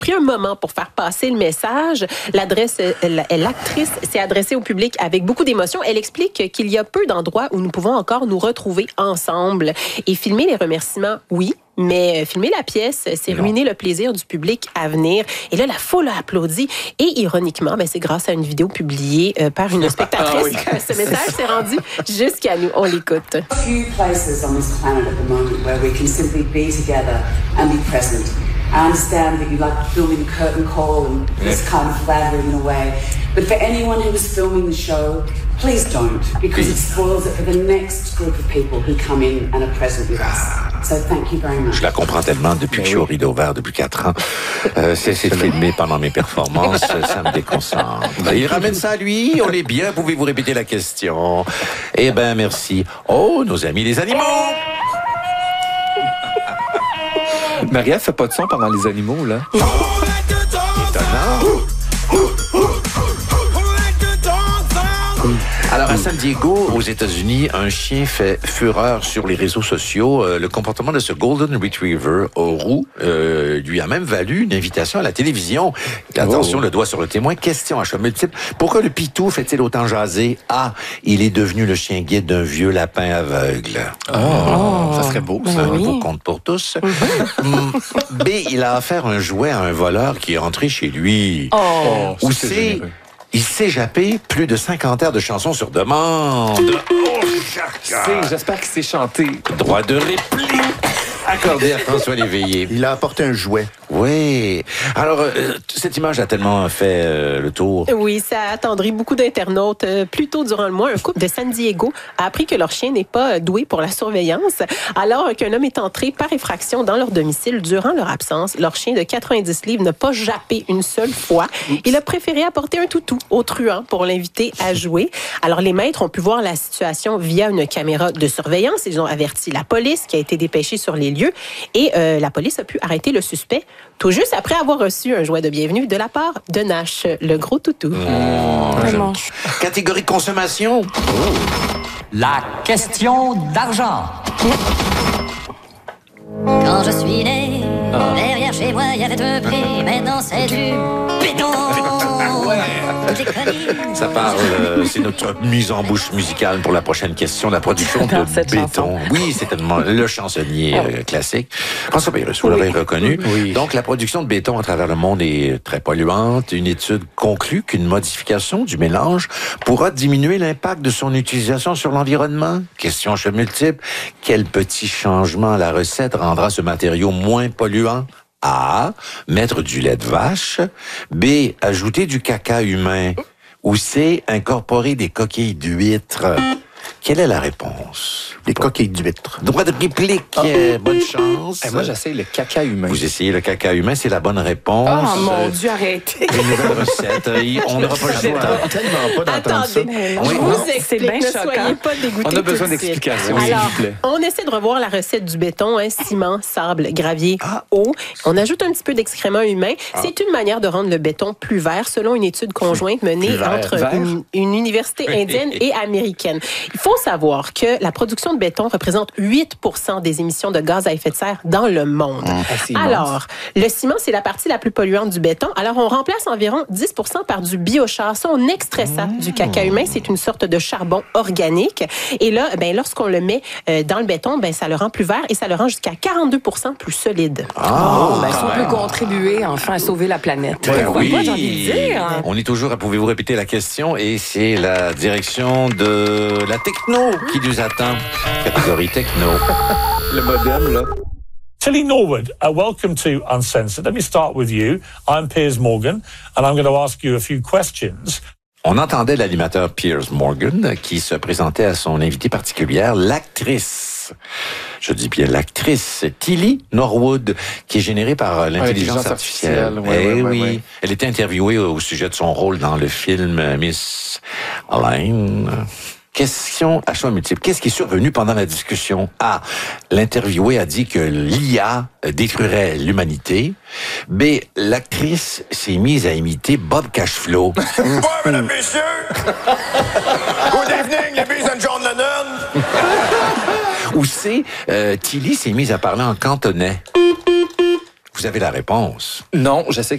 pris un moment pour faire passer le message. L'actrice s'est adressée au public avec beaucoup d'émotion. Elle explique qu'il y a peu d'endroits où nous pouvons encore nous retrouver ensemble. Et filmer les remerciements, oui, mais filmer la pièce, c'est ruiner le plaisir du public à venir. Et là, la foule a applaudi. Et ironiquement, c'est grâce à une vidéo publiée par une spectatrice que ce message s'est rendu jusqu'à nous. On l'écoute. Few places on this planet at the moment where we can simply be together and be present. I understand that you like filming curtain call and this kind of flattering in a way. But for anyone who was filming the show, please don't, because it spoils it for the next group of people who come in and are present with us. So thank you very much. Je la comprends tellement depuis que je suis au Rideau Vert depuis 4 ans. C'est de filmer pendant mes performances, ça me déconcentre. Il ramène ça à lui, on est bien, pouvez-vous répéter la question? Eh ben, merci. Oh, nos amis les animaux! Marie-Ève fait pas de son pendant les animaux, là. Étonnant. Alors, à San Diego, aux États-Unis, un chien fait fureur sur les réseaux sociaux. Le comportement de ce Golden Retriever au roux lui a même valu une invitation à la télévision. Attention, le doigt sur le témoin. Question à choix multiple. Pourquoi le pitou fait-il autant jaser? A. Il est devenu le chien guide d'un vieux lapin aveugle. Ça serait beau, ça. Un beau conte pour tous. B. Il a offert un jouet à un voleur qui est entré chez lui. Ou C. Il s'est jappé plus de 50 airs de chansons sur demande. J'espère qu'il s'est chanté. Droit de réplique accordé à François Léveillé. Il a apporté un jouet. Oui. Alors, cette image a tellement fait le tour. Oui, ça a attendri beaucoup d'internautes. Plus tôt durant le mois, un couple de San Diego a appris que leur chien n'est pas doué pour la surveillance, alors qu'un homme est entré par effraction dans leur domicile durant leur absence. Leur chien de 90 livres n'a pas jappé une seule fois. Il a préféré apporter un toutou au truand pour l'inviter à jouer. Alors, les maîtres ont pu voir la situation via une caméra de surveillance. Ils ont averti la police qui a été dépêchée sur les lieux et la police a pu arrêter le suspect tout juste après avoir reçu un jouet de bienvenue de la part de Nash, le gros toutou. Vraiment. Catégorie consommation. La question d'argent. Quand je suis né, derrière chez moi, il y avait un prix. Maintenant, c'est du béton. Ça parle, c'est notre mise en bouche musicale pour la prochaine question, la production de béton. Chanson. Oui, c'est tellement le chansonnier classique. François Pérusse, vous l'aurez reconnu. Oui. Donc, la production de béton à travers le monde est très polluante. Une étude conclut qu'une modification du mélange pourra diminuer l'impact de son utilisation sur l'environnement. Question choix multiple. Quel petit changement à la recette rendra ce matériau moins polluant? A. Mettre du lait de vache. B. Ajouter du caca humain. Ou C. Incorporer des coquilles d'huîtres. Quelle est la réponse? Des coquilles d'huîtres. Droit de réplique. Bonne chance. Moi, j'essaye le caca humain. Vous essayez le caca humain, c'est la bonne réponse. Oh mon Dieu, arrêtez. Une nouvelle recette. On n'aura pas le choix. Tellement pas d'entendre ça. Je vous explique, ne soyez pas dégoûtés. On a besoin d'explications, s'il vous plaît. On essaie de revoir la recette du béton, ciment, sable, gravier, eau. On ajoute un petit peu d'excréments humains. C'est une manière de rendre le béton plus vert, selon une étude conjointe menée entre une université indienne et américaine. Il faut savoir que la production de béton représente 8% des émissions de gaz à effet de serre dans le monde. Alors, le ciment, c'est la partie la plus polluante du béton. Alors, on remplace environ 10% par du biochar. Ça, on extrait ça du caca humain. C'est une sorte de charbon organique. Et là, lorsqu'on le met dans le béton, ça le rend plus vert et ça le rend jusqu'à 42% plus solide. Si on peut contribuer enfin à sauver la planète. Pourquoi pas, j'ai envie de dire. On est toujours à pouvez-vous répéter la question et c'est la direction de la techno qui nous attend. Catégorie techno. Le modem, là. Tilly Norwood, welcome to Uncensored. Let me start with you. I'm Piers Morgan, and I'm going to ask you a few questions. On entendait l'animateur Piers Morgan qui se présentait à son invitée particulière, l'actrice. Je dis bien l'actrice Tilly Norwood, qui est générée par l'intelligence artificielle. Oui. Elle était interviewée au sujet de son rôle dans le film Miss Elaine. Question à choix multiple. Qu'est-ce qui est survenu pendant la discussion? A. L'interviewé a dit que l'IA détruirait l'humanité. B. L'actrice s'est mise à imiter Bob Cashflow. Bonjour, mesdames, messieurs! Good evening, ladies and John Lennon! Ou C. Tilly s'est mise à parler en cantonais. Vous avez la réponse. Non, j'essaie